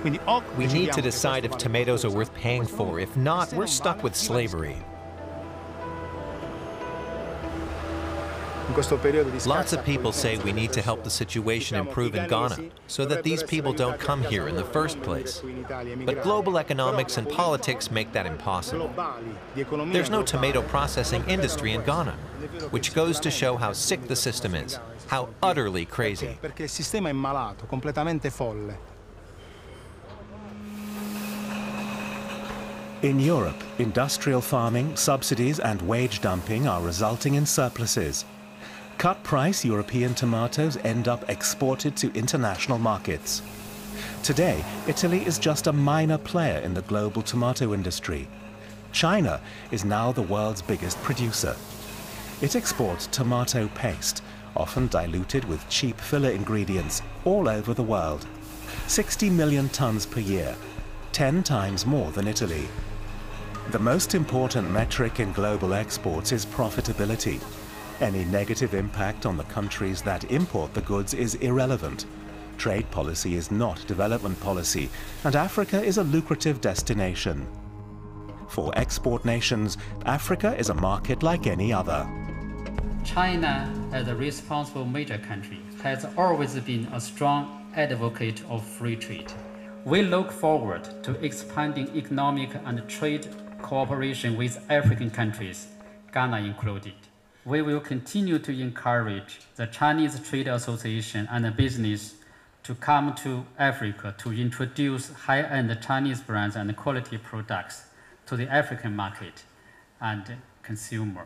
We need to decide if tomatoes are worth paying for. If not, we're stuck with slavery. Lots of people say we need to help the situation improve in Ghana so that these people don't come here in the first place. But global economics and politics make that impossible. There's no tomato processing industry in Ghana, which goes to show how sick the system is, how utterly crazy. In Europe, industrial farming, subsidies and wage dumping are resulting in surpluses. Cut-price European tomatoes end up exported to international markets. Today, Italy is just a minor player in the global tomato industry. China is now the world's biggest producer. It exports tomato paste, often diluted with cheap filler ingredients, all over the world. 60 million tons per year, 10 times more than Italy. The most important metric in global exports is profitability. Any negative impact on the countries that import the goods is irrelevant. Trade policy is not development policy, and Africa is a lucrative destination. For export nations, Africa is a market like any other. China, as a responsible major country, has always been a strong advocate of free trade. We look forward to expanding economic and trade cooperation with African countries, Ghana included. We will continue to encourage the Chinese Trade Association and the business to come to Africa to introduce high-end Chinese brands and quality products to the African market and consumer.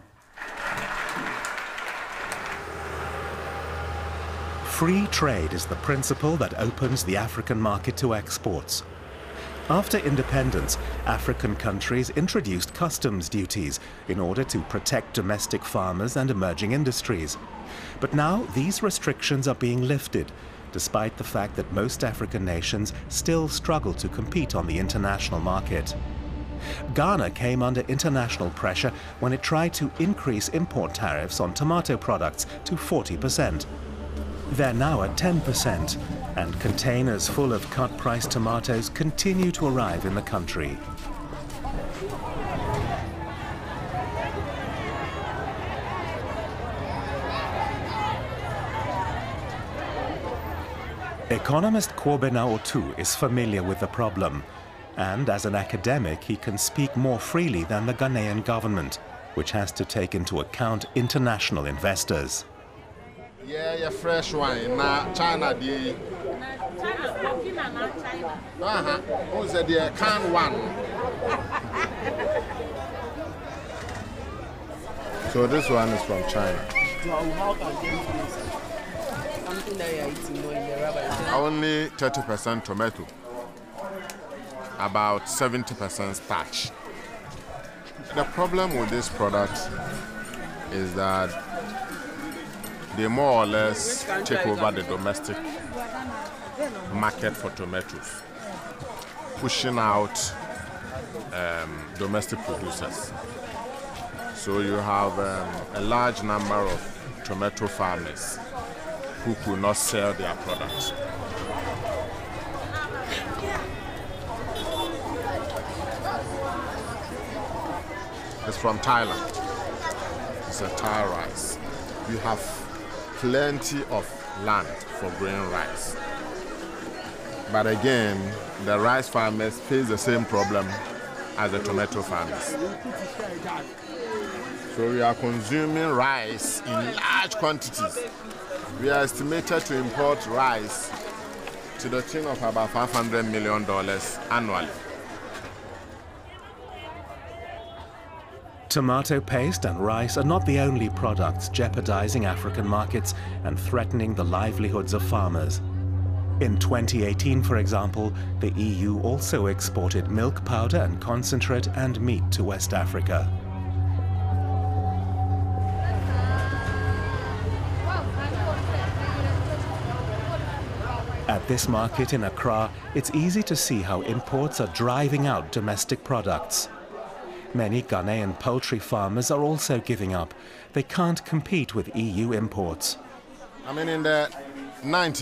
Free trade is the principle that opens the African market to exports. After independence, African countries introduced customs duties in order to protect domestic farmers and emerging industries. But now these restrictions are being lifted, despite the fact that most African nations still struggle to compete on the international market. Ghana came under international pressure when it tried to increase import tariffs on tomato products to 40%. They're now at 10%, and containers full of cut-price tomatoes continue to arrive in the country. Economist Kwabena Otu is familiar with the problem, and as an academic he can speak more freely than the Ghanaian government, which has to take into account international investors. Yeah, fresh wine. Now China the who's the canned one? So this one is from China. Only 30% tomato, about 70% starch. The problem with this product is that they more or less take over the domestic market for tomatoes, pushing out domestic producers. So you have a large number of tomato farmers who could not sell their products. It's from Thailand. It's a Thai rice. You have plenty of land for growing rice. But again, the rice farmers face the same problem as the tomato farmers. So we are consuming rice in large quantities. We are estimated to import rice to the tune of about $500 million annually. Tomato paste and rice are not the only products jeopardizing African markets and threatening the livelihoods of farmers. In 2018, for example, the EU also exported milk powder and concentrate and meat to West Africa. At this market in Accra, it's easy to see how imports are driving out domestic products. Many Ghanaian poultry farmers are also giving up. They can't compete with EU imports. I mean, in the 90s,